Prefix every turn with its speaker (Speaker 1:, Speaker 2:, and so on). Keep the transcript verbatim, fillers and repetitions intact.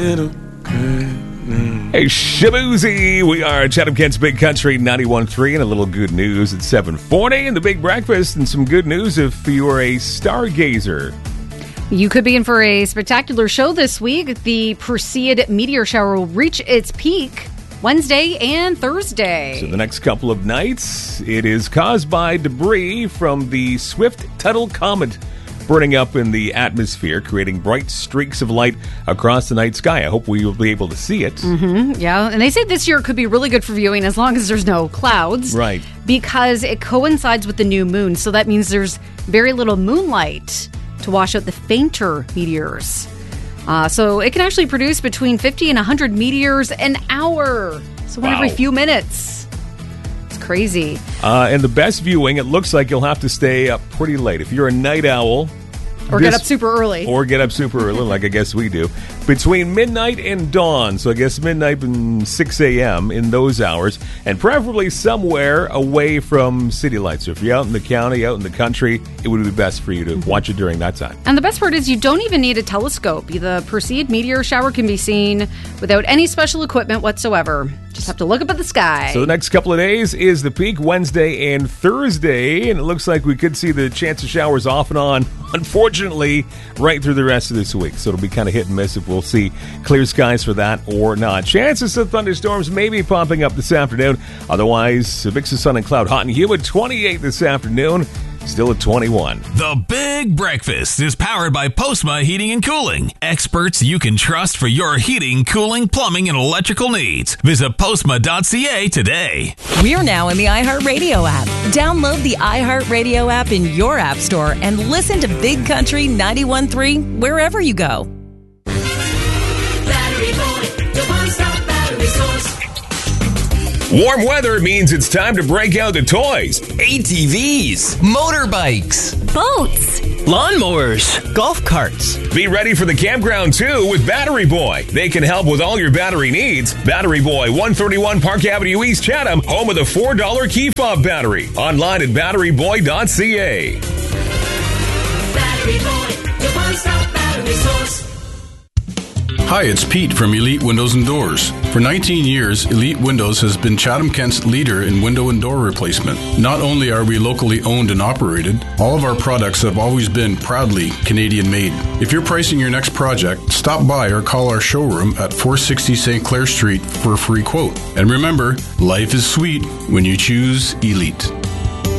Speaker 1: Hey, Shaboozy! We are Chatham Kent's Big Country ninety-one point three, and a little good news at seven forty in the Big Breakfast, and some good news if you are a stargazer.
Speaker 2: You could be in for a spectacular show this week. The Perseid meteor shower will reach its peak Wednesday and Thursday.
Speaker 1: So the next couple of nights, it is caused by debris from the Swift-Tuttle Comet burning up in the atmosphere, creating bright streaks of light across the night sky. I hope we will be able to see it.
Speaker 2: Mm-hmm, yeah, and they say this year could be really good for viewing as long as there's no clouds.
Speaker 1: Right.
Speaker 2: Because it coincides with the new moon, so that means there's very little moonlight to wash out the fainter meteors. Uh, so it can actually produce between fifty and one hundred meteors an hour. So one
Speaker 1: wow.
Speaker 2: every few minutes. Crazy.
Speaker 1: Uh, and the best viewing, it looks like you'll have to stay up pretty late. If you're a night owl...
Speaker 2: Or this, get up super early.
Speaker 1: Or get up super early, like I guess we do. Between midnight and dawn, so I guess midnight and six a.m. in those hours, and preferably somewhere away from city lights. So if you're out in the county, out in the country, it would be best for you to watch it during that time.
Speaker 2: And the best part is you don't even need a telescope. The Perseid meteor shower can be seen without any special equipment whatsoever. Just have to look up at the sky.
Speaker 1: So the next couple of days is the peak, Wednesday and Thursday, and it looks like we could see the chance of showers off and on, unfortunately, right through the rest of this week. So it'll be kind of hit and miss if we'll see clear skies for that or not. Chances of thunderstorms may be popping up this afternoon. Otherwise, a mix of sun and cloud, hot and humid, twenty-eight this afternoon. Still at twenty-one.
Speaker 3: The Big Breakfast is powered by Postma Heating and Cooling. Experts you can trust for your heating, cooling, plumbing, and electrical needs. Visit postma dot c a today.
Speaker 4: We're now in the iHeartRadio app. Download the iHeartRadio app in your app store and listen to Big Country ninety-one point three wherever you go.
Speaker 5: Battery Boy, the one-stop battery source.
Speaker 1: Warm weather means it's time to break out the toys.
Speaker 6: A T Vs, motorbikes,
Speaker 7: boats,
Speaker 6: lawnmowers, golf carts.
Speaker 1: Be ready for the campground, too, with Battery Boy. They can help with all your battery needs. Battery Boy, one thirty-one Park Avenue East, Chatham, home of the four dollar key fob battery. Online at battery boy dot c a.
Speaker 5: Battery Boy, the one-stop battery source.
Speaker 8: Hi, it's Pete from Elite Windows and Doors. For nineteen years, Elite Windows has been Chatham Kent's leader in window and door replacement. Not only are we locally owned and operated, all of our products have always been proudly Canadian made. If you're pricing your next project, stop by or call our showroom at four sixty Saint Clair Street for a free quote. And remember, life is sweet when you choose Elite.